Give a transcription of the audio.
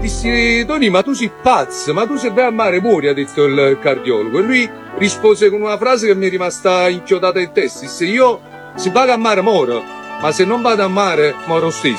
Dissi, Tony, ma tu sei pazzo, ma tu se vai a mare muori, ha detto il cardiologo. E lui rispose con una frase che mi è rimasta inchiodata in testa. Disse, io se vado a mare moro, ma se non vado a mare moro stesso.